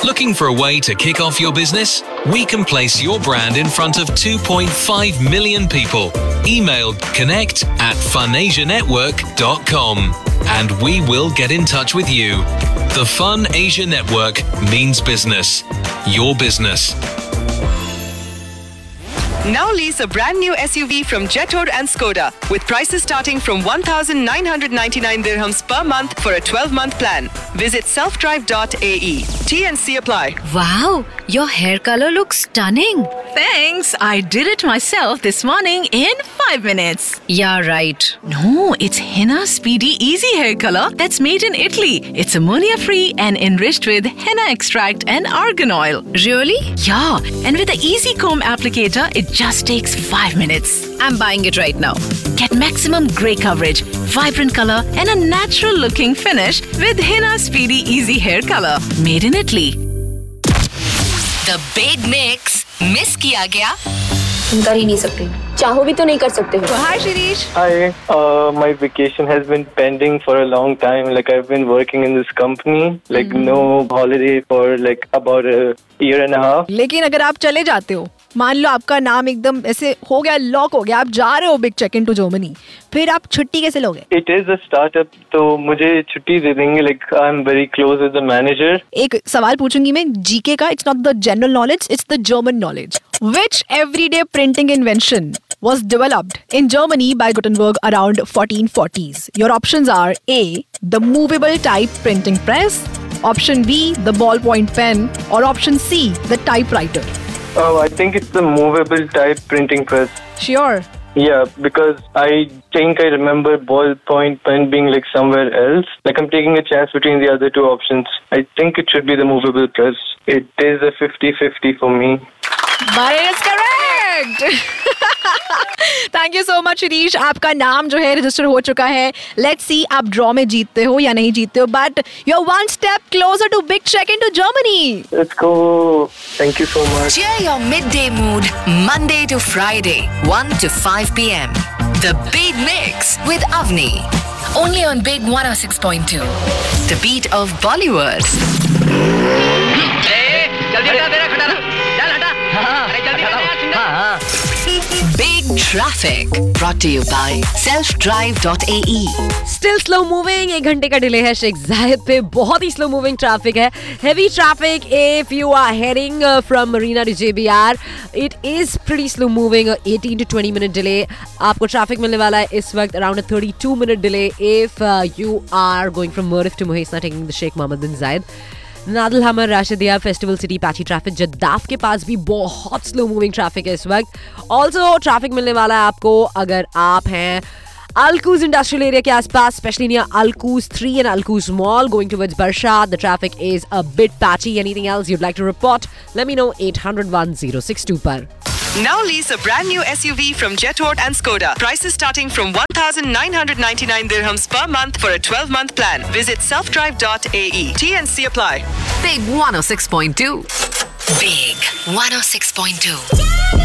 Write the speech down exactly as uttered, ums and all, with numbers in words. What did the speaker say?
Looking for a way to kick off your business? We can place your brand in front of two point five million people. Email connect at funasianetwork dot com and we will get in touch with you. The Fun Asia Network means business. Your business. Now lease a brand new S U V from Jetour and Skoda with prices starting from one thousand nine hundred ninety-nine dirhams per month for a twelve-month plan. Visit self drive dot a e. T and C apply. Wow, your hair color looks stunning. Thanks. I did it myself this morning in five minutes. Yeah, right. No, it's Henna Speedy Easy Hair Color that's made in Italy. It's ammonia-free and enriched with henna extract and argan oil. Really? Yeah, and with the Easy Comb applicator, it just takes five minutes. I'm buying it right now. Get maximum grey coverage, vibrant color and a natural-looking finish with Henna Speedy Easy Hair Color. Made in Italy. The Big Mix. Miss किया गया? तुम कर ही नहीं सकते, चाहो भी तो नहीं कर सकते हो. So hi Shirish. Hi, uh, my vacation has been pending for a long time. Like I've been working in this company, like mm-hmm. no holiday for like about a year and a half. लेकिन अगर आप चले जाते हो, मान लो आपका नाम एकदम ऐसे हो गया, लॉक हो गया, आप जा रहे हो big check in to Germany, फिर आप छुट्टी कैसे लोगे? It is a startup, तो मुझे छुट्टी दे देंगे. Like I'm very close with the manager. एक सवाल पूछूंगी मैं जीके का. It's not the general knowledge, it's the German knowledge. Which everyday printing invention was developed in Germany by Gutenberg around fourteen forties? Your options are A, the movable type printing press, option B, the ballpoint pen, or option C, the typewriter. Oh, I think it's the movable type printing press. Sure. Yeah, because I think I remember ballpoint pen being like somewhere else. Like I'm taking a chance between the other two options. I think it should be the movable press. It is a fifty-fifty for me. But it is correct! Thank you so much, Shirish. आपका नाम जो है register हो चुका है. Let's see आप draw में जीतते हो या नहीं जीतते हो. But you're one step closer to big check into Germany. Let's go. Thank you so much. Cheer your midday mood Monday to Friday, one to five p.m. The Big Mix with Avni. Only on Big one oh six point two. The beat of Bollywood. Big Traffic brought to you by self drive dot a e. Still slow moving. एक घंटे का delay है शेख जाहिद पे. बहुत ही slow moving traffic है. Heavy traffic if you are heading uh, from Marina to J B R. It is pretty slow moving. eighteen to twenty minute delay. आपको traffic मिलने वाला है इस वक्त around a thirty-two minute delay if uh, you are going from Murif to Muhaisna taking the Sheikh Mohammed bin Zayed. Nadal हमर Rashidiya festival city patchy traffic जद्दाफ के पास भी बहुत स्लो मूविंग ट्रैफिक है इस वक्त. ऑल्सो ट्रैफिक मिलने वाला है आपको अगर आप हैं Alcuz industrial area के आसपास, especially near Alcuz three and Alcuz Mall going towards Barsha. The traffic is a bit patchy. Anything else you'd like to report? Let me know eight hundred one oh six two par. Now lease a brand new S U V from Jetour and Skoda. Prices starting from one thousand nine hundred ninety-nine dirhams per month for a twelve-month plan. Visit self drive dot a e. T and C apply. Big one oh six point two. Big one oh six point two.